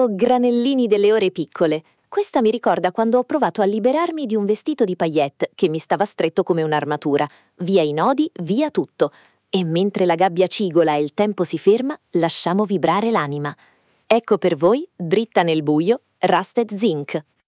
Oh, granellini delle ore piccole. Questa mi ricorda quando ho provato a liberarmi di un vestito di paillette che mi stava stretto come un'armatura. Via i nodi, via tutto. E mentre la gabbia cigola e il tempo si ferma, lasciamo vibrare l'anima. Ecco per voi, dritta nel buio, Rusted Zinc.